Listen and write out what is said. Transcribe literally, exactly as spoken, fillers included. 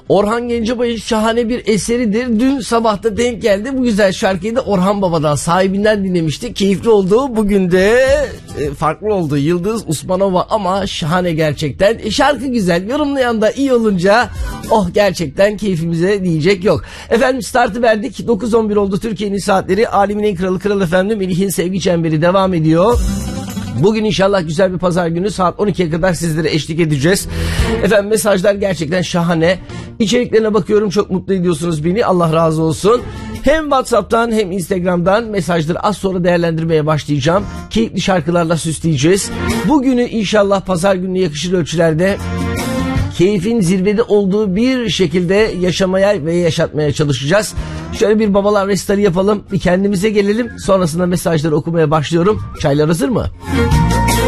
Orhan Gencebay'ın şahane bir eseridir. Dün sabahta denk geldi. Bu güzel şarkıyı da Orhan Baba'dan, sahibinden dinlemiştik. Keyifli oldu. Bugün de e, farklı oldu. Yıldız Usmanova ama şahane gerçekten. E, şarkı güzel. Yorumlayan da iyi olunca oh gerçekten keyfimize diyecek yok. Efendim startı verdik. dokuz on bir oldu Türkiye'nin saatleri. Alemin en kralı Kral Efendi Melih'in sevgi çemberi devam ediyor. Bugün inşallah güzel bir pazar günü saat on ikiye kadar sizlere eşlik edeceğiz. Efendim mesajlar gerçekten şahane. İçeriklerine bakıyorum, çok mutlu ediyorsunuz beni. Allah razı olsun. Hem WhatsApp'tan hem Instagram'dan mesajları az sonra değerlendirmeye başlayacağım. Keyifli şarkılarla süsleyeceğiz. Bugünü inşallah pazar gününe yakışır ölçülerde keyfin zirvede olduğu bir şekilde yaşamaya ve yaşatmaya çalışacağız. Şöyle bir babalar restari yapalım, bir kendimize gelelim. Sonrasında mesajları okumaya başlıyorum. Çaylar hazır mı?